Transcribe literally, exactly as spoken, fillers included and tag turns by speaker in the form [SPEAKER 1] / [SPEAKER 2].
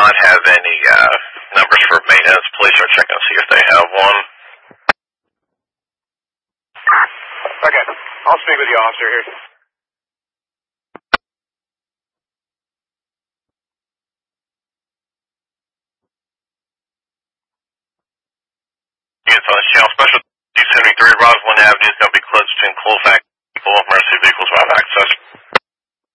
[SPEAKER 1] not have any uh, numbers for maintenance. Police are checking to see if they have one.
[SPEAKER 2] Okay, I'll speak with the officer here.
[SPEAKER 1] It's on the channel. Special two seventy-three Rosalind Avenue is going to be closed between Colfax